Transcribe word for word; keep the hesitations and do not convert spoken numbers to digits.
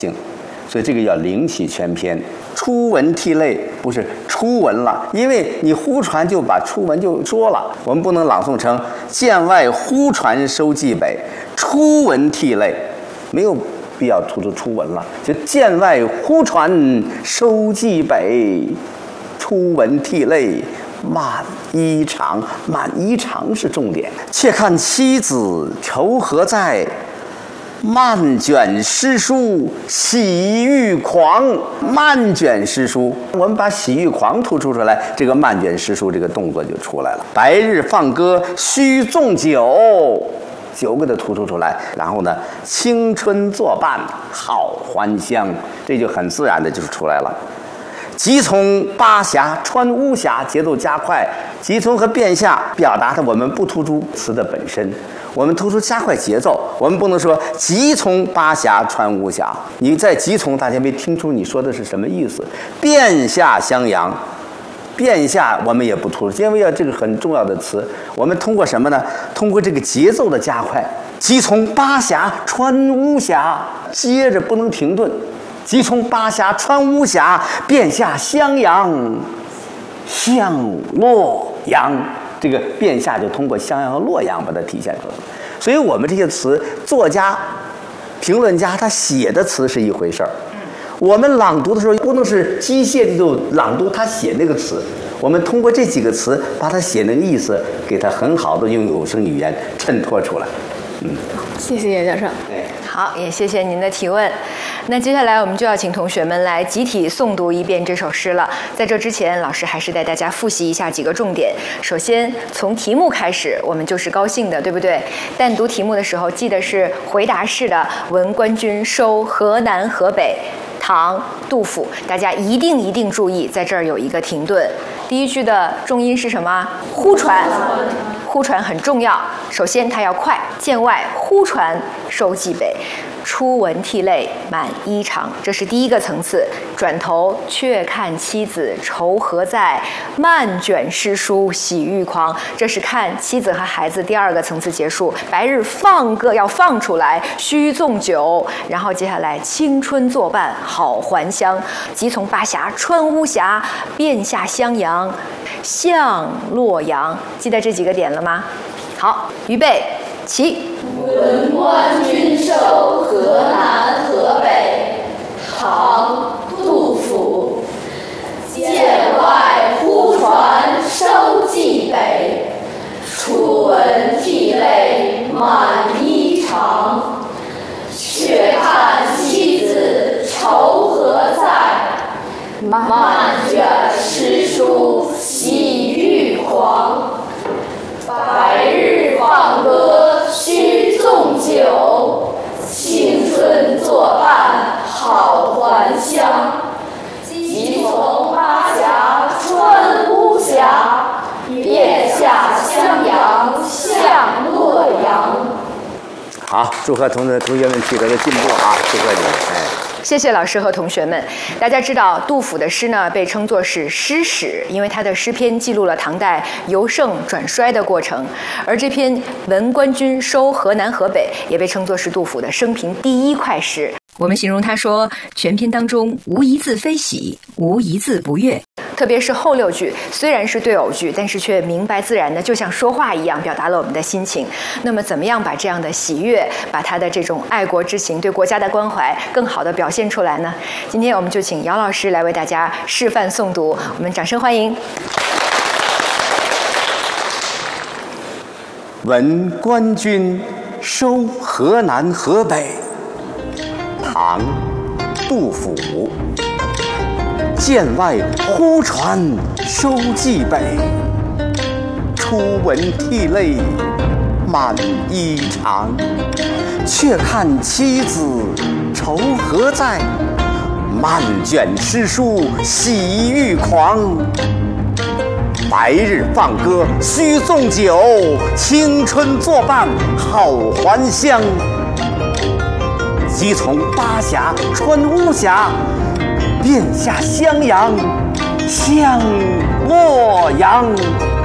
所以这个叫灵起全篇。初闻涕泪不是初闻了，因为你忽传就把初闻就说了，我们不能朗诵成剑外忽传收蓟北，初闻涕泪，没有必要突出初闻了，就剑外忽传收蓟北，初闻涕泪满衣裳，满衣裳是重点。且看妻子愁何在，漫卷诗书喜欲狂。漫卷诗书，我们把喜欲狂突出出来，这个漫卷诗书这个动作就出来了。白日放歌须纵酒，酒给它突出出来，然后呢，青春作伴好还乡，这就很自然的就出来了。急从巴峡穿巫峡，节奏加快。急从和变下表达的我们不突出词的本身，我们突出加快节奏。我们不能说急从巴峡穿巫峡，你在急从大家没听出你说的是什么意思。变下襄阳，变下我们也不突出，因为要这个很重要的词，我们通过什么呢？通过这个节奏的加快。急从巴峡穿巫峡，接着不能停顿。急从巴峡穿巫峡，变下襄阳向洛阳。这个变下就通过襄阳和洛阳把它体现出来了。所以我们这些词，作家、评论家他写的词是一回事儿，我们朗读的时候不能是机械的就朗读他写那个词，我们通过这几个词把他写那个意思给他很好的用有声语言衬托出来。嗯， 谢谢叶教授。 好，也谢谢您的提问。那接下来我们就要请同学们来集体诵读一遍这首诗了。在这之前，老师还是带大家复习一下几个重点。首先，从题目开始，我们就是高兴的，对不对？但读题目的时候，记得是回答式的。闻官军收河南河北，唐杜甫。大家一定一定注意，在这儿有一个停顿。第一句的重音是什么？忽传。忽传很重要，首先它要快。剑外忽传收蓟北，初闻涕泪满衣裳，这是第一个层次。转头却看妻子愁何在，漫卷诗书喜欲狂，这是看妻子和孩子第二个层次结束。白日放歌要放出来，须纵酒，然后接下来青春作伴好还乡。急从巴峡穿巫峡，变下襄阳向洛阳。记得这几个点了吗？好，预备起。 闻官军收河南河北，唐杜甫。剑外忽传收蓟北，初闻涕泪满衣裳。却看妻子愁何在，漫卷诗书喜欲狂。白日放歌须纵酒，青春作伴好还乡。急从巴峡穿巫峡，变下襄阳向洛阳。 好，祝贺同同学们取得了进步啊！祝贺你们！哎。 谢谢老师和同学们。大家知道，杜甫的诗呢被称作是诗史，因为他的诗篇记录了唐代由盛转衰的过程。而这篇《闻官军收河南河北》也被称作是杜甫的生平第一快诗。我们形容他说，全篇当中无一字非喜，无一字不悦。特别是后六句，虽然是对偶句，但是却明白自然的，就像说话一样，表达了我们的心情。那么，怎么样把这样的喜悦，把他的这种爱国之情、对国家的关怀，更好的表现出来呢？今天我们就请姚老师来为大家示范诵读，我们掌声欢迎。 闻官军收河南河北，唐·杜甫。剑外忽传收蓟北，初闻涕泪满衣裳。却看妻子愁何在，漫卷诗书喜欲狂。白日放歌须纵酒，青春作伴好还乡。急从巴峡穿巫峡，变下襄阳向洛阳。